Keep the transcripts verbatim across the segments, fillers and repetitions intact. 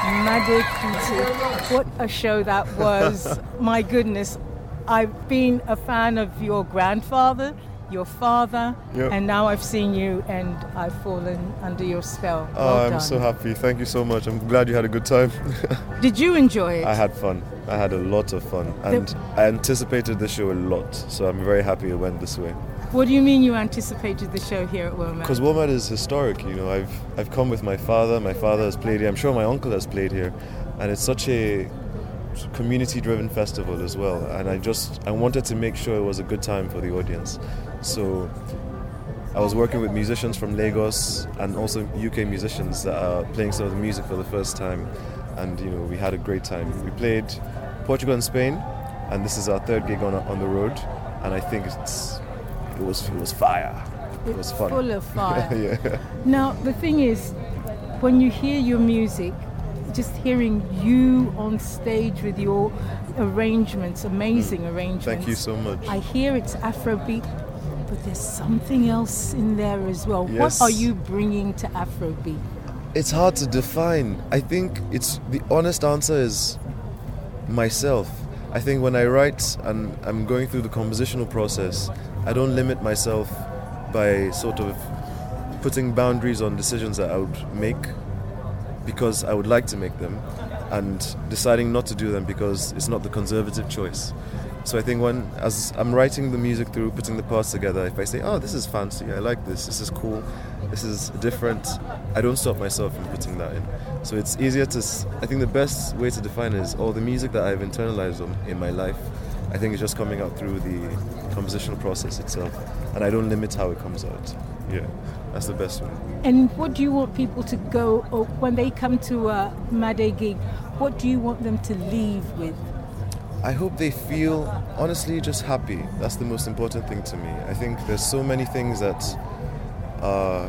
Made Kuti. What a show that was. My goodness. I've been a fan of your grandfather, your father, yep. and now I've seen you and I've fallen under your spell. Oh, well I'm done. so happy. Thank you so much. I'm glad you had a good time. Did you enjoy it? I had fun. I had a lot of fun. And the- I anticipated the show a lot, so I'm very happy it went this way. What do you mean you anticipated the show here at WOMAD? Because WOMAD is historic, you know. I've I've come with my father. My father has played here. I'm sure my uncle has played here. And it's such a community-driven festival as well. And I just, I wanted to make sure it was a good time for the audience. So I was working with musicians from Lagos and also U K musicians that are playing some of the music for the first time. And, you know, we had a great time. We played Portugal and Spain, and this is our third gig on on the road. And I think it's it was it was fire. It was fun. Full of fire. Yeah. Now, the thing is, when you hear your music, just hearing you on stage with your arrangements, amazing mm. arrangements. Thank you so much. I hear it's Afrobeat, but there's something else in there as well. Yes. What are you bringing to Afrobeat? It's hard to define. I think it's the honest answer is myself. I think when I write and I'm going through the compositional process, I don't limit myself by sort of putting boundaries on decisions that I would make because I would like to make them, and deciding not to do them because it's not the conservative choice. So I think when, as I'm writing the music through, putting the parts together, if I say, oh, this is fancy, I like this, this is cool, this is different, I don't stop myself from putting that in. So it's easier to, I think the best way to define it is all the music that I've internalized on, in my life, I think it's just coming out through the compositional process itself. And I don't limit how it comes out. Yeah, that's the best way. And what do you want people to go, or when they come to a Made gig, what do you want them to leave with? I hope they feel, honestly, just happy. That's the most important thing to me. I think there's so many things that are,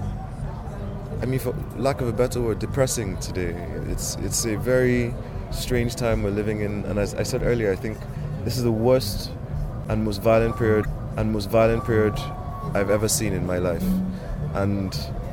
I mean, for lack of a better word, depressing today. It's it's a very strange time we're living in, and as I said earlier, I think this is the worst and most violent period and most violent period I've ever seen in my life. And